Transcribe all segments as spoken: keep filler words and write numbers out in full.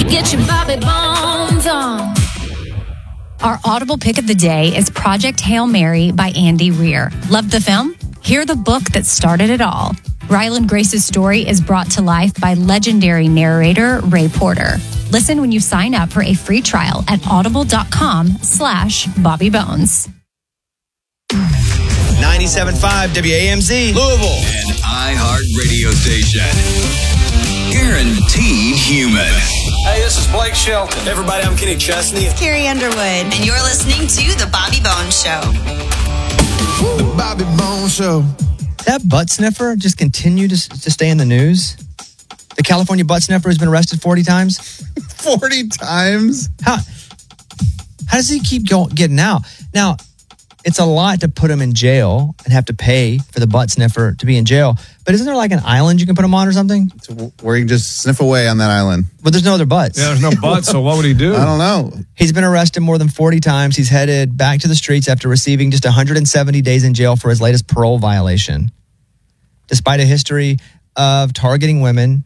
Get your Bobby Bones on. Our Audible pick of the day is Project Hail Mary by Andy Weir. Love the film? Hear the book that started it all. Ryland Grace's story is brought to life by legendary narrator Ray Porter. Listen when you sign up for a free trial at audible.com slash Bobby Bones. ninety-seven point five W A M Z, Louisville. An iHeart radio station. Guaranteed human. Hey, this is Blake Shelton. Hey everybody, I'm Kenny Chesney. Carrie Underwood. And you're listening to The Bobby Bones Show. The Bobby Bones Show. That butt sniffer just continued to, to stay in the news. The California butt sniffer has been arrested forty times. forty times? How, how does he keep going, getting out? Now, it's a lot to put him in jail and have to pay for the butt sniffer to be in jail. But isn't there like an island you can put him on or something? Where you can just sniff away on that island. But there's no other butts. Yeah, there's no butts, so what would he do? I don't know. He's been arrested more than forty times. He's headed back to the streets after receiving just one hundred seventy days in jail for his latest parole violation. Despite a history of targeting women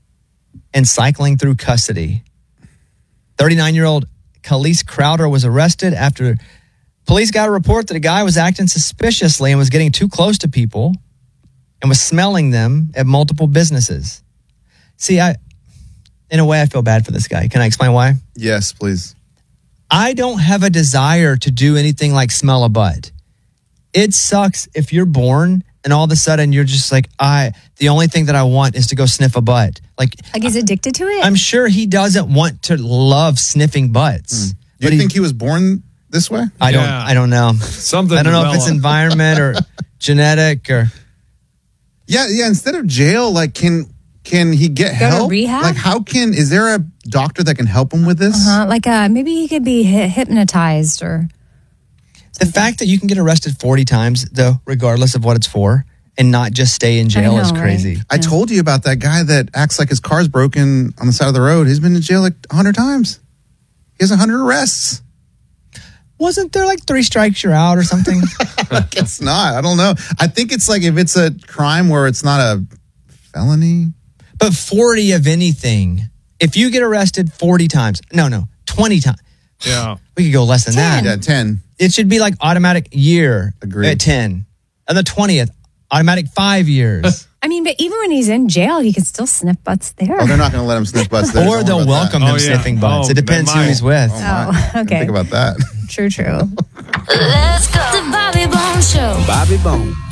and cycling through custody. thirty-nine-year-old Khalees Crowder was arrested after police got a report that a guy was acting suspiciously and was getting too close to people and was smelling them at multiple businesses. See, I, in a way, I feel bad for this guy. Can I explain why? Yes, please. I don't have a desire to do anything like smell a butt. It sucks if you're born and all of a sudden you're just like, I, the only thing that I want is to go sniff a butt. Like, Like he's addicted to it? I'm sure he doesn't want to love sniffing butts. Mm. Do you he, think he was born this way? I don't, Yeah. I don't know. Something I don't know if it's developed. environment or genetic or. Yeah, yeah. Instead of jail, like, can can he get Go to help? rehab? Like, how can, is there a doctor that can help him with this? Uh-huh. Like uh, maybe he could be hy- hypnotized or... The fact that you can get arrested forty times, though, regardless of what it's for, and not just stay in jail know, is crazy. right? I told you about that guy that acts like his car's broken on the side of the road. He's been in jail like one hundred times. He has one hundred arrests. Wasn't there like three strikes you're out or something? It's not. I don't know. I think it's like if it's a crime where it's not a felony. But forty of anything, if you get arrested forty times, no, no, twenty times. Yeah. We could go less than that. Yeah, ten. It should be like automatic year Agreed. at ten. And the twentieth, automatic five years. I mean, but even when he's in jail, he can still sniff butts there. Oh, they're not going to let him sniff butts there. Or Don't they'll worry about welcome that. him Oh, yeah. sniffing butts. Oh, It depends they who he's might. with. Oh, my. Oh, Didn't okay. Think about that. True, true. Let's go. The Bobby Bones Show. Bobby Bones.